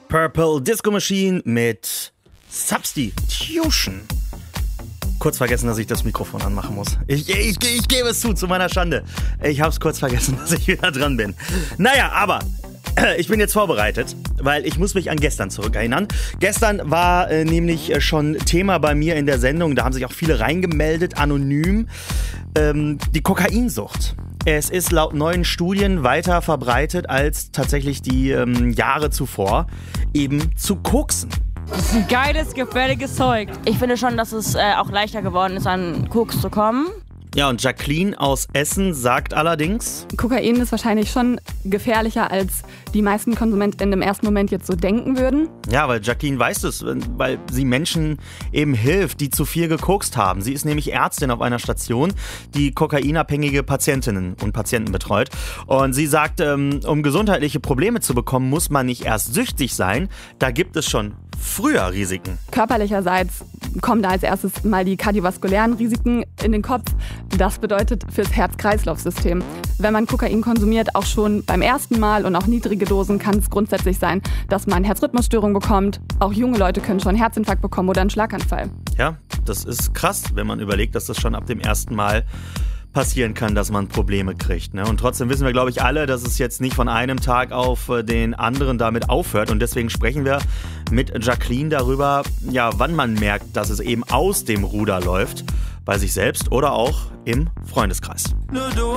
Purple Disco Machine mit Substitution. Kurz vergessen, dass ich das Mikrofon anmachen muss. Ich gebe es zu meiner Schande. Ich habe es kurz vergessen, dass ich wieder dran bin. Naja, aber ich bin jetzt vorbereitet, weil ich muss mich an gestern zurückerinnern. Gestern war nämlich schon Thema bei mir in der Sendung, da haben sich auch viele reingemeldet, anonym, die Kokainsucht. Es ist laut neuen Studien weiter verbreitet als tatsächlich die Jahre zuvor, eben zu koksen. Das ist ein geiles, gefährliches Zeug. Ich finde schon, dass es auch leichter geworden ist, an Koks zu kommen. Ja, und Jacqueline aus Essen sagt allerdings: Kokain ist wahrscheinlich schon gefährlicher, als die meisten KonsumentInnen im ersten Moment jetzt so denken würden. Ja, weil Jacqueline weiß es, weil sie Menschen eben hilft, die zu viel gekokst haben. Sie ist nämlich Ärztin auf einer Station, die kokainabhängige Patientinnen und Patienten betreut. Und sie sagt, um gesundheitliche Probleme zu bekommen, muss man nicht erst süchtig sein. Da gibt es schon früher Risiken. Körperlicherseits kommen da als erstes mal die kardiovaskulären Risiken in den Kopf. Das bedeutet fürs Herz-Kreislauf-System. Wenn man Kokain konsumiert, auch schon beim ersten Mal und auch niedrige Dosen, kann es grundsätzlich sein, dass man Herzrhythmusstörungen bekommt. Auch junge Leute können schon einen Herzinfarkt bekommen oder einen Schlaganfall. Ja, das ist krass, wenn man überlegt, dass das schon ab dem ersten Mal passieren kann, dass man Probleme kriegt. Ne? Und trotzdem wissen wir, glaube ich, alle, dass es jetzt nicht von einem Tag auf den anderen damit aufhört. Und deswegen sprechen wir mit Jacqueline darüber, ja, wann man merkt, dass es eben aus dem Ruder läuft. Bei sich selbst oder auch im Freundeskreis. Nur du